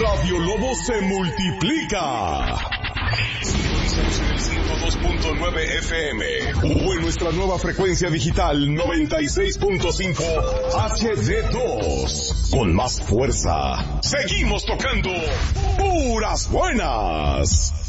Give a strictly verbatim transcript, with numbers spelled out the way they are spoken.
Radio Lobo se multiplica. Sintonízanos en el ciento dos punto nueve F M o en nuestra nueva frecuencia digital noventa y seis punto cinco H D dos. Con más fuerza, seguimos tocando puras buenas.